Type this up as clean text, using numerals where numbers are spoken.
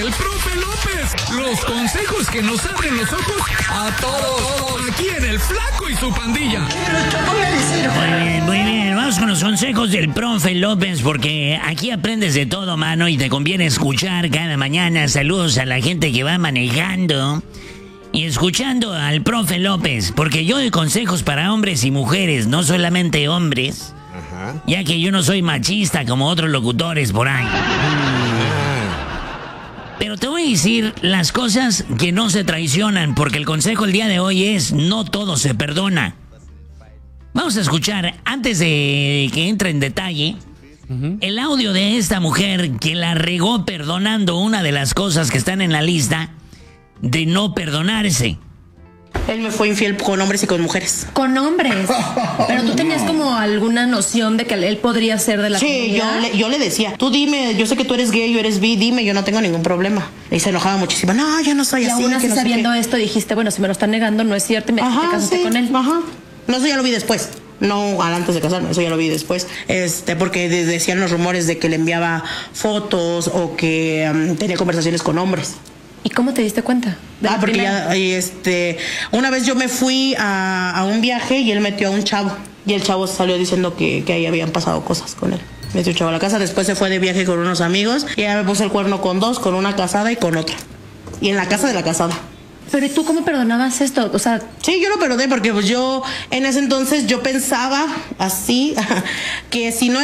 del profe López. Los consejos que nos abren los ojos a todos. Aquí en El Flaco y su pandilla. Muy bien. Vamos con los consejos del profe López, porque aquí aprendes de todo, mano, y te conviene escuchar cada mañana. Saludos a la gente que va manejando y escuchando al profe López, porque yo doy consejos para hombres y mujeres, no solamente hombres. Ajá. Ya que yo no soy machista como otros locutores por ahí. Pero te voy a decir las cosas que no se traicionan, porque el consejo el día de hoy es: no todo se perdona. Vamos a escuchar, antes de que entre en detalle, el audio de esta mujer que la regó perdonando una de las cosas que están en la lista de no perdonarse. Él me fue infiel con hombres y con mujeres. ¿Con hombres? Pero tú tenías como alguna noción de que él podría ser de la comunidad. Sí, yo le decía, tú dime, yo sé que tú eres gay o eres bi, dime, yo no tengo ningún problema. Y se enojaba muchísimo. No, yo no soy así. Y aún así, sabiendo esto, dijiste, bueno, si me lo están negando, no es cierto, y te casaste con él. Ajá. No, eso ya lo vi después. No antes de casarme, eso ya lo vi después. Porque decían los rumores de que le enviaba fotos o que tenía conversaciones con hombres. ¿Y cómo te diste cuenta? Porque ya, una vez yo me fui a un viaje y él metió a un chavo. Y el chavo salió diciendo que ahí habían pasado cosas con él. Metió un chavo a la casa, después se fue de viaje con unos amigos. Y ya me puse el cuerno con dos, con una casada y con otra. Y en la casa de la casada. Pero ¿y tú cómo perdonabas esto? O sea... Sí, yo lo perdoné porque pues yo en ese entonces yo pensaba así, que si no